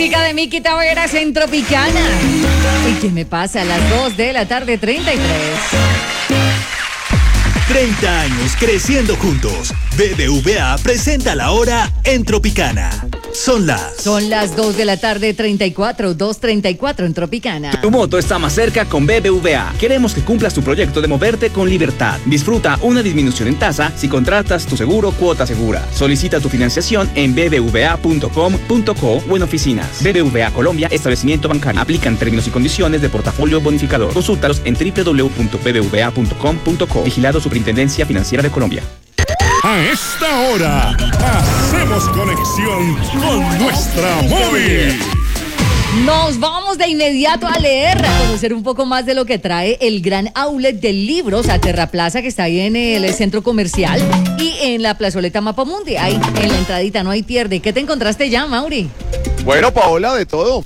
música de Miki Taveras en Tropicana. ¿Y qué me pasa? A las 2 de la tarde, 33. 30 años creciendo juntos. BBVA presenta la hora en Tropicana. Son las 2 de la tarde, 34, 2:34 en Tropicana. Tu moto está más cerca con BBVA. Queremos que cumplas tu proyecto de moverte con libertad. Disfruta una disminución en tasa si contratas tu seguro Cuota Segura. Solicita tu financiación en bbva.com.co o en oficinas. BBVA Colombia, establecimiento bancario. Aplican términos y condiciones de portafolio bonificador. Consúltalos en www.bbva.com.co. Vigilado Superintendencia Financiera de Colombia. A esta hora, hacemos conexión con nuestra móvil. Nos vamos de inmediato a leer, a conocer un poco más de lo que trae el gran outlet de libros a Terraplaza, que está ahí en el centro comercial y en la plazoleta Mapamundi. Ahí en la entradita, no hay pierde. ¿Qué te encontraste ya, Mauri? Bueno, Paola, de todo,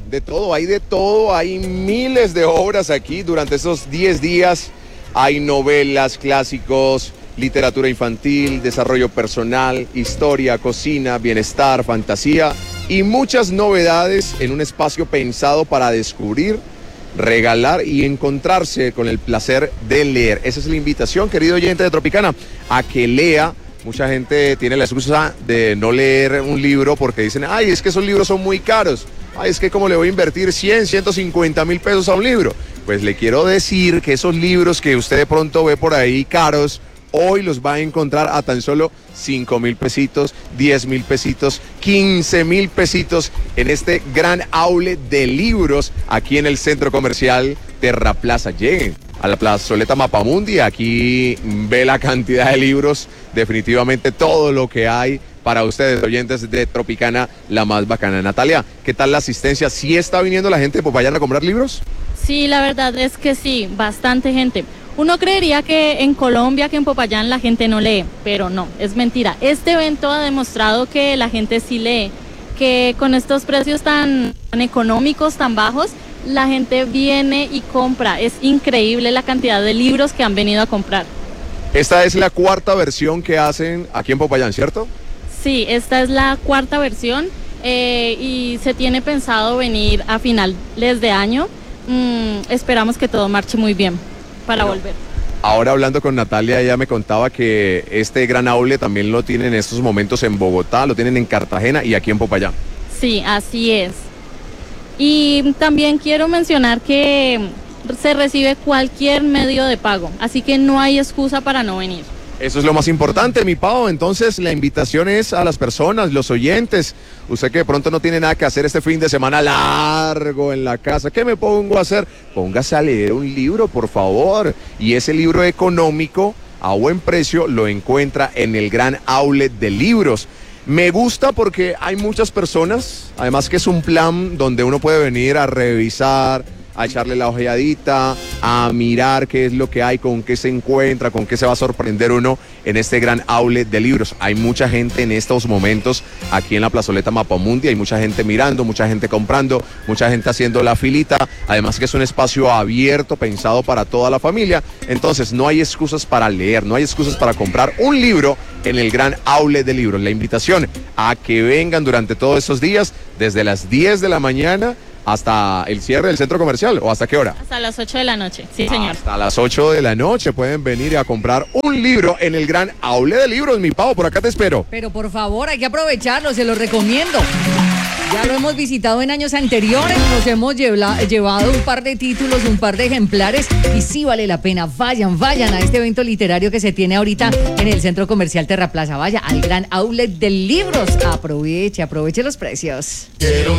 hay miles de obras aquí durante estos 10 días. Hay novelas, clásicos, literatura infantil, desarrollo personal, historia, cocina, bienestar, fantasía y muchas novedades en un espacio pensado para descubrir, regalar y encontrarse con el placer de leer. Esa es la invitación, querido oyente de Tropicana, a que lea. Mucha gente tiene la excusa de no leer un libro porque dicen, ay, es que esos libros son muy caros. Ay, es que cómo le voy a invertir 100, 150 mil pesos a un libro. Pues le quiero decir que esos libros que usted de pronto ve por ahí caros, hoy los va a encontrar a tan solo 5,000 pesitos, 10,000 pesitos, 15,000 pesitos en este gran outlet de libros aquí en el centro comercial Terraplaza. Lleguen a la plazoleta Mapamundi, aquí ve la cantidad de libros, definitivamente todo lo que hay para ustedes, oyentes de Tropicana, la más bacana. Natalia, ¿qué tal la asistencia? ¿Sí está viniendo la gente de Popayán a comprar libros? Sí, la verdad es que sí, bastante gente. Uno creería que en Colombia, que en Popayán la gente no lee, pero no, es mentira. Este evento ha demostrado que la gente sí lee, que con estos precios tan económicos, tan bajos, la gente viene y compra. Es increíble la cantidad de libros que han venido a comprar. Esta es la cuarta versión que hacen aquí en Popayán, ¿cierto? Sí, esta es la cuarta versión y se tiene pensado venir a finales de año. Esperamos que todo marche muy bien para volver. Ahora hablando con Natalia, ella me contaba que este gran outlet también lo tienen en estos momentos en Bogotá, lo tienen en Cartagena y aquí en Popayán. Sí, así es. Y también quiero mencionar que se recibe cualquier medio de pago, así que no hay excusa para no venir. Eso es lo más importante, mi Pau. Entonces la invitación es a las personas, los oyentes. Usted que de pronto no tiene nada que hacer este fin de semana largo en la casa, ¿qué me pongo a hacer? Póngase a leer un libro, por favor. Y ese libro económico, a buen precio, lo encuentra en el gran outlet de libros. Me gusta porque hay muchas personas, además que es un plan donde uno puede venir a revisar, a echarle la ojeadita, a mirar qué es lo que hay, con qué se encuentra, con qué se va a sorprender uno en este gran outlet de libros. Hay mucha gente en estos momentos aquí en la plazoleta Mapamundi, hay mucha gente mirando, mucha gente comprando, mucha gente haciendo la filita, además que es un espacio abierto, pensado para toda la familia. Entonces no hay excusas para leer, no hay excusas para comprar un libro en el gran outlet de libros. La invitación a que vengan durante todos estos días, desde las 10 de la mañana hasta el cierre del centro comercial, ¿o hasta qué hora? Hasta las 8 de la noche, sí, señor. Hasta las 8 de la noche pueden venir a comprar un libro en el gran outlet de libros, mi Pau, por acá te espero. Pero por favor, hay que aprovecharlo, se lo recomiendo. Ya lo hemos visitado en años anteriores, nos hemos llevado un par de títulos, un par de ejemplares y sí vale la pena. Vayan a este evento literario que se tiene ahorita en el centro comercial Terraplaza. Vaya al gran outlet de libros. Aproveche los precios. Quiero